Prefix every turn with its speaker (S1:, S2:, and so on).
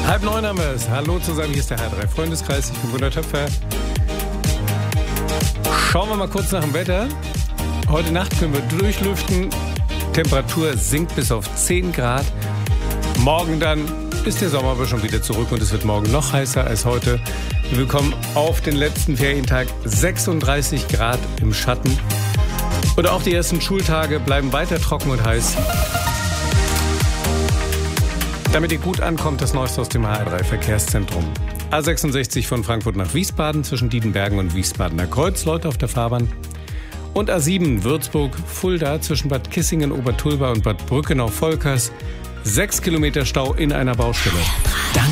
S1: 8:30 haben wir es. Hallo zusammen, hier ist der H3 Freundeskreis. Ich bin Gunnar Töpfer. Schauen wir mal kurz nach dem Wetter. Heute Nacht können wir durchlüften. Temperatur sinkt bis auf 10 Grad. Morgen dann ist der Sommer aber schon wieder zurück und es wird morgen noch heißer als heute. Wir bekommen auf den letzten Ferientag 36 Grad im Schatten. Und auch die ersten Schultage bleiben weiter trocken und heiß. Damit ihr gut ankommt, das Neueste aus dem HR3 Verkehrszentrum. A66 von Frankfurt nach Wiesbaden zwischen Diedenbergen und Wiesbadener Kreuz, Leute auf der Fahrbahn. Und A7 Würzburg-Fulda zwischen Bad Kissingen, Obertulba und Bad Brückenau-Volkers. 6 Kilometer Stau in einer Baustelle.